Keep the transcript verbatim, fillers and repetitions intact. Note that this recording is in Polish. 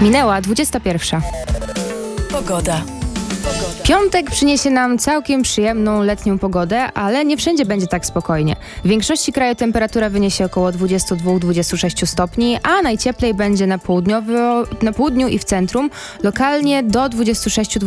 Minęła dwudziesta pierwsza. Pogoda. Piątek przyniesie nam całkiem przyjemną letnią pogodę, ale nie wszędzie będzie tak spokojnie. W większości kraju temperatura wyniesie około dwadzieścia dwa do dwudziestu sześciu stopni, a najcieplej będzie na, południowo, na południu i w centrum, lokalnie do dwudziestu sześciu